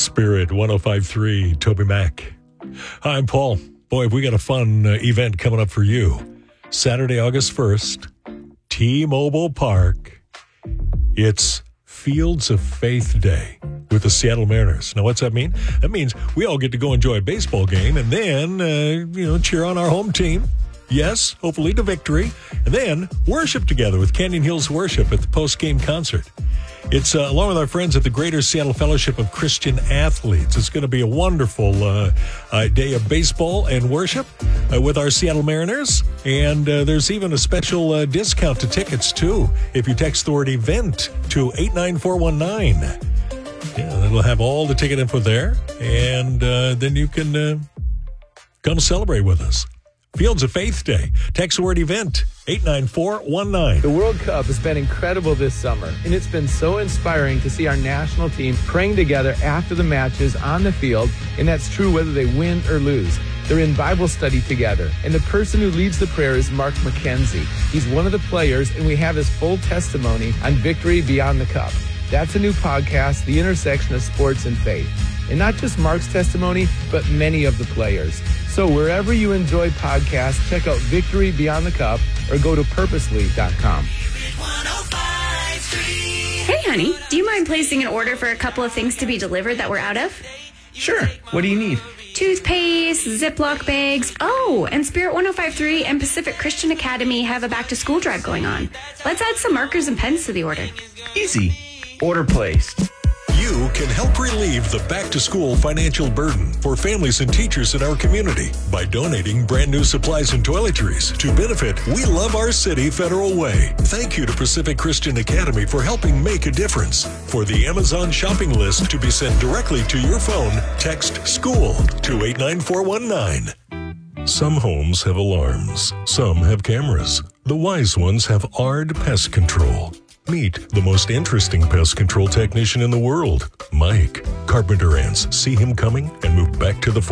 Spirit 105.3, Toby Mac. Hi, I'm Paul. Boy, have we got a fun event coming up for you. Saturday, August 1st, T-Mobile Park. It's Fields of Faith Day with the Seattle Mariners. Now, what's that mean? That means we all get to go enjoy a baseball game and then, cheer on our home team. Yes, hopefully to victory. And then worship together with Canyon Hills Worship at the post-game concert. It's along with our friends at the Greater Seattle Fellowship of Christian Athletes. It's going to be a wonderful day of baseball and worship with our Seattle Mariners. And there's even a special discount to tickets, too, if you text the word event to 89419. Yeah, that'll have all the ticket info there. And then you can come celebrate with us. Fields of Faith Day. Text the word event, 89419. The World Cup has been incredible this summer, and it's been so inspiring to see our national team praying together after the matches on the field, and that's true whether they win or lose. They're in Bible study together, and the person who leads the prayer is Mark McKenzie. He's one of the players, and we have his full testimony on Victory Beyond the Cup. That's a new podcast, The Intersection of Sports and Faith. And not just Mark's testimony, but many of the players. So wherever you enjoy podcasts, check out Victory Beyond the Cup or go to purposely.com. Hey, honey, do you mind placing an order for a couple of things to be delivered that we're out of? Sure. What do you need? Toothpaste, Ziploc bags. Oh, and Spirit 105.3 and Pacific Christian Academy have a back-to-school drive going on. Let's add some markers and pens to the order. Easy. Order placed. You can help relieve the back-to-school financial burden for families and teachers in our community by donating brand new supplies and toiletries to benefit We Love Our City Federal Way. Thank you to Pacific Christian Academy for helping make a difference. For the Amazon shopping list to be sent directly to your phone, text SCHOOL to 89419. Some homes have alarms. Some have cameras. The wise ones have ARD Pest Control. Meet the most interesting pest control technician in the world, Mike. Carpenter ants see him coming and move back to the